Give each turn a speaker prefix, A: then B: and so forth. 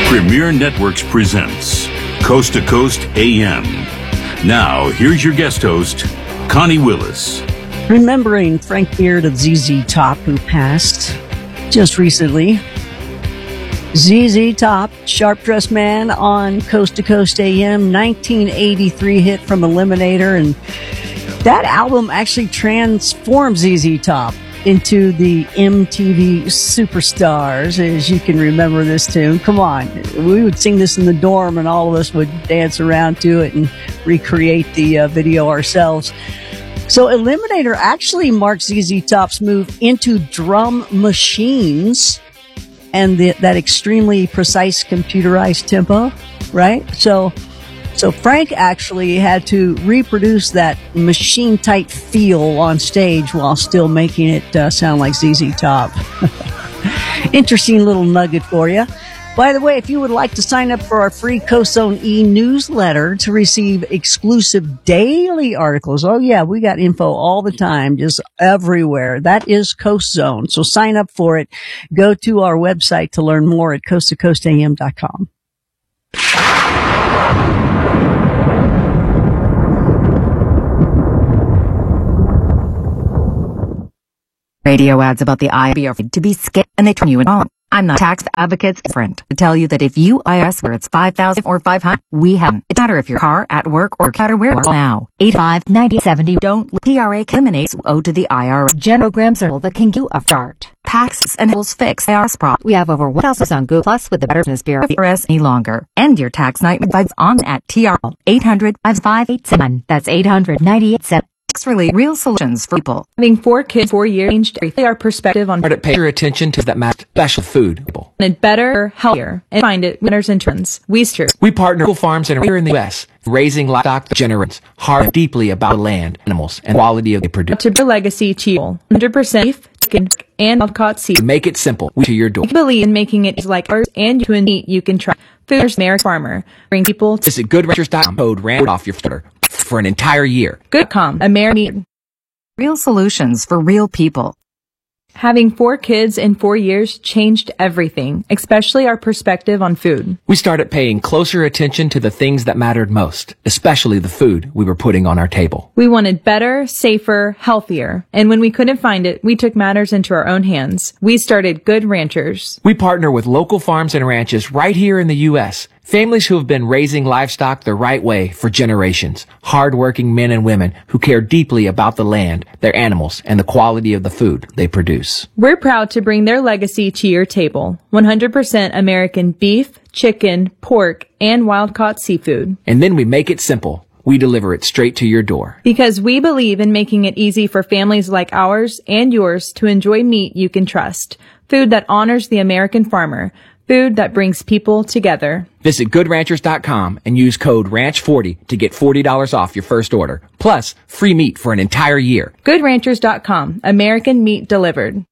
A: Premier Networks presents Coast to Coast AM. Now, here's your guest host, Connie Willis.
B: Remembering Frank Beard of ZZ Top, who passed just recently. ZZ Top, Sharp Dressed Man on Coast to Coast AM, 1983 hit from Eliminator, and that album actually transformed ZZ Top into the MTV superstars, as you can remember this tune. Come on. We would sing this in the dorm and all of us would dance around to it and recreate the video ourselves. So Eliminator actually marked ZZ Top's move into drum machines and that extremely precise computerized tempo, right? So Frank actually had to reproduce that machine-tight feel on stage while still making it sound like ZZ Top. Interesting little nugget for you. By the way, if you would like to sign up for our free Coast Zone e-newsletter to receive exclusive daily articles, oh yeah, we got info all the time, just everywhere. That is Coast Zone. So sign up for it. Go to our website to learn more at coasttocoastam.com.
C: Radio ads about the IRS to be scared and they turn you on. I'm not tax advocate's friend to tell you that if you IRS where it's 5,000 or 500, we haven't. It matter if your car at work or cat or where now. 85-90-70 don't TRA eliminates owe to the IRS. Genograms are that can give a start. Taxes and rules fix IRS prop. We have over 1,000 on Google Plus with the Better Business Bureau of IRS any longer. And your tax nightmare vibes on at TR 800-5587. That's 800-987. Really real solutions for people.
D: Having 4 kids 4 years changed everything. Our perspective on
E: pay your attention to that matter special food people.
D: And better, healthier, and find it winners and trends. We
E: partner with farms and here in the U.S. raising livestock for generations, hard deeply about land, animals, and quality of they produce.
D: To build legacy to 100% beef, chicken, and wild-caught seafood.
E: To make it simple, we to your door.
D: We believe in making it like ours and to eat you can try. Food's American Farmer. Bring people to
E: visit GoodRanchers.com. Code RANCH off your starter for an entire year.
D: Good.com. American.
C: Real solutions for real people.
D: Having 4 kids in 4 years changed everything, especially our perspective on food.
E: We started paying closer attention to the things that mattered most, especially the food we were putting on our table.
D: We wanted better, safer, healthier. And when we couldn't find it, we took matters into our own hands. We started Good Ranchers.
E: We partner with local farms and ranches right here in the U.S., families who have been raising livestock the right way for generations. Hard-working men and women who care deeply about the land, their animals, and the quality of the food they produce.
D: We're proud to bring their legacy to your table. 100% American beef, chicken, pork, and wild-caught seafood.
E: And then we make it simple. We deliver it straight to your door.
D: Because we believe in making it easy for families like ours and yours to enjoy meat you can trust. Food that honors the American farmer. Food that brings people together.
E: Visit GoodRanchers.com and use code RANCH40 to get $40 off your first order. Plus, free meat for an entire year.
D: GoodRanchers.com. American meat delivered.